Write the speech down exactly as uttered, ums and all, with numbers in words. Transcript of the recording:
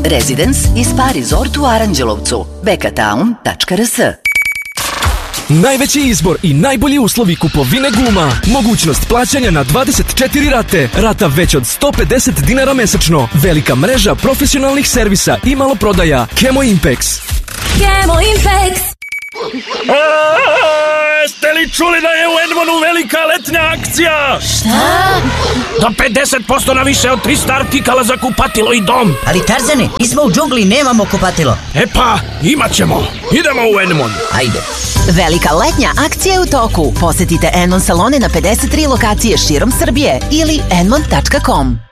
Residence i Spa Resort u Aranđelovcu. bekatown tačka r s. Najveći izbor i najbolji uslovi kupovine guma. Mogućnost plaćanja na dvadeset četiri rate. Rata već od sto pedeset dinara mesečno. Velika mreža profesionalnih servisa i maloprodaja. Kemo Impex. Kemo Impex. Ste li čuli da je u Enmonu velika letnja akcija? Šta? Do pedeset posto na više od trista artikala za kupatilo i dom. Ali Tarzane, mi smo u džungli, nemamo kupatilo. E pa, imat ćemo. Idemo u Enmon. Ajde. Velika letnja akcija je u toku. Posetite Enmon salone na pedeset tri lokacije širom Srbije ili enmon tačka com.